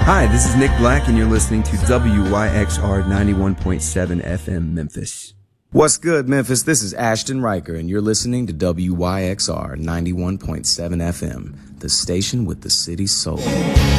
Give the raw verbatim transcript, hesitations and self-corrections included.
Hi, this is Nick Black, and you're listening to W Y X R ninety-one point seven F M Memphis. What's good, Memphis? This is Ashton Riker, and you're listening to W Y X R ninety-one point seven F M, the station with the city's soul.